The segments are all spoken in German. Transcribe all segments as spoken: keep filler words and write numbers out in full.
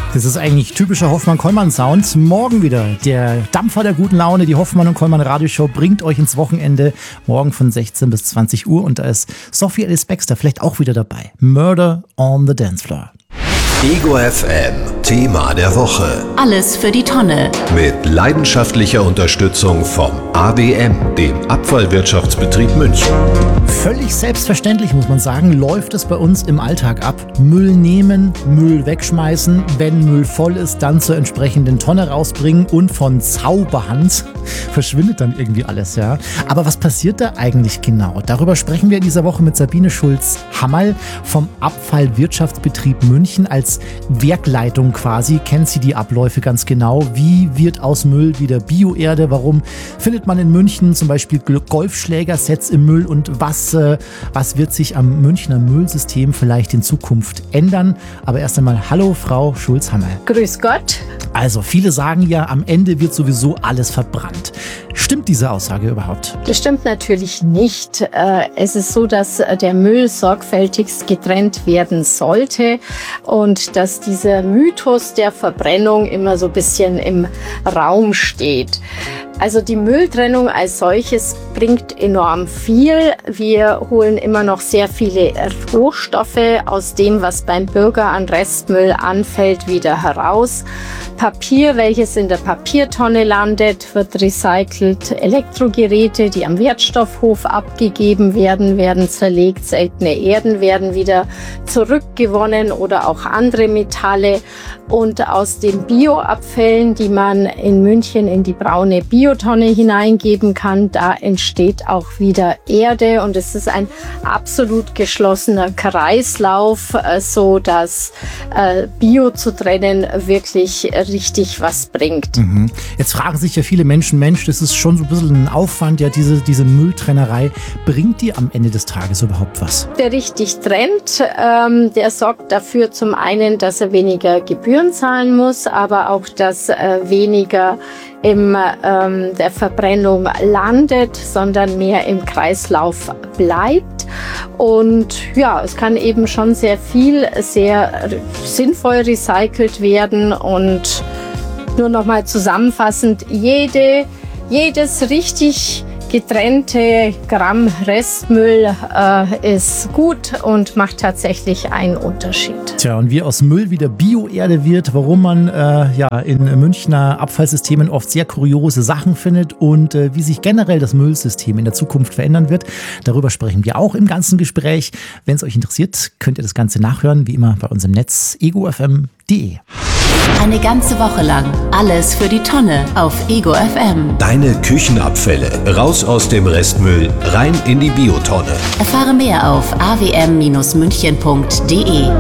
Das ist eigentlich typischer Hoffmann-Kollmann-Sound. Morgen wieder der Dampfer der guten Laune. Die Hoffmann und Kollmann Radioshow bringt euch ins Wochenende. Morgen von sechzehn bis zwanzig Uhr. Und da ist Sophie Alice Baxter vielleicht auch wieder dabei. Murder on the Dance Floor. Ego F M, Thema der Woche. Alles für die Tonne. Mit leidenschaftlicher Unterstützung vom A W M, dem Abfallwirtschaftsbetrieb München. Völlig selbstverständlich, muss man sagen, läuft es bei uns im Alltag ab. Müll nehmen, Müll wegschmeißen, wenn Müll voll ist, dann zur entsprechenden Tonne rausbringen und von Zauberhand verschwindet dann irgendwie alles, ja. Aber was passiert da eigentlich genau? Darüber sprechen wir in dieser Woche mit Sabine Schulz-Hammerl vom Abfallwirtschaftsbetrieb München. Als Werkleitung quasi kennt sie die Abläufe ganz genau. Wie wird aus Müll wieder Bioerde? Warum findet man in München zum Beispiel Golfschlägersets im Müll? Und was, äh, was wird sich am Münchner Müllsystem vielleicht in Zukunft ändern? Aber erst einmal, hallo Frau Schulz-Hammerl. Grüß Gott. Also viele sagen ja, am Ende wird sowieso alles verbrannt. Stimmt diese Aussage überhaupt? Das stimmt natürlich nicht. Es ist so, dass der Müll sorgfältigst getrennt werden sollte und dass dieser Mythos der Verbrennung immer so ein bisschen im Raum steht. Also die Mülltrennung als solches bringt enorm viel. Wir holen immer noch sehr viele Rohstoffe aus dem, was beim Bürger an Restmüll anfällt, wieder heraus. Papier, welches in der Papiertonne landet, wird recycelt. Elektrogeräte, die am Wertstoffhof abgegeben werden, werden zerlegt. Seltene Erden werden wieder zurückgewonnen oder auch andere Metalle. Und aus den Bioabfällen, die man in München in die braune Biotonne hineingeben kann, da entsteht auch wieder Erde. Und es ist ein absolut geschlossener Kreislauf, so dass äh, Bio zu trennen wirklich richtig was bringt. Mhm. Jetzt fragen sich ja viele Menschen, Mensch, das ist schon so ein bisschen ein Aufwand, ja, diese, diese Mülltrennerei. Bringt die am Ende des Tages überhaupt was? Der richtig trennt, ähm, der sorgt dafür zum einen, dass er weniger Gebühren zahlen muss, aber auch, dass äh, weniger in ähm, der Verbrennung landet, sondern mehr im Kreislauf bleibt. Und ja, es kann eben schon sehr viel, sehr sinnvoll recycelt werden. Und nur noch mal zusammenfassend, jede, jedes richtig getrennte Gramm Restmüll äh, ist gut und macht tatsächlich einen Unterschied. Tja, und wie aus Müll wieder Bioerde wird, warum man äh, ja in Münchner Abfallsystemen oft sehr kuriose Sachen findet und äh, wie sich generell das Müllsystem in der Zukunft verändern wird, darüber sprechen wir auch im ganzen Gespräch. Wenn es euch interessiert, könnt ihr das Ganze nachhören, wie immer bei uns im Netz ego f m punkt d e. Eine ganze Woche lang alles für die Tonne auf Ego F M. Deine Küchenabfälle raus aus dem Restmüll, rein in die Biotonne. Erfahre mehr auf a w m Bindestrich münchen punkt d e.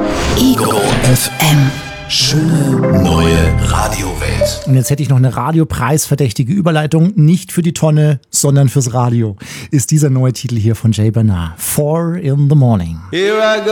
Ego F M. Schöne neue Radiowelt. Und jetzt hätte ich noch eine radiopreisverdächtige Überleitung. Nicht für die Tonne, sondern fürs Radio. Ist dieser neue Titel hier von Jay Bernard. Four in the Morning. Here I go.